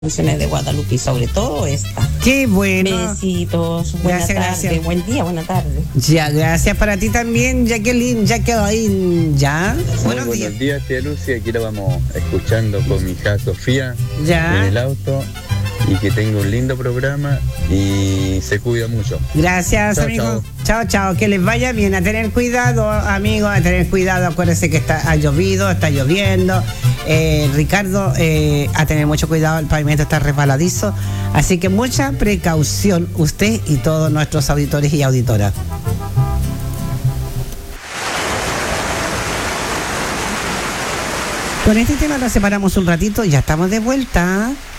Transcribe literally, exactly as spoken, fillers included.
canciones de Guadalupe y sobre todo esta. Qué bueno. Besitos, buena Gracias, tarde, gracias. buen día, buena tarde. Ya, gracias para ti también, Jacqueline, Jacqueline, ya. Muy Buenos buenos días. días, tía Lucia. Aquí la vamos escuchando con mi hija Sofía Ya. en el auto. Y que tenga un lindo programa y se cuida mucho. Gracias, Chao, amigo. Chao, chao. Que les vaya bien. A tener cuidado, amigos, a tener cuidado. Acuérdense que está, ha llovido, está lloviendo. Eh, Ricardo, eh, a tener mucho cuidado. El pavimento está resbaladizo. Así que mucha precaución, usted y todos nuestros auditores y auditoras. Con este tema nos separamos un ratito y ya estamos de vuelta.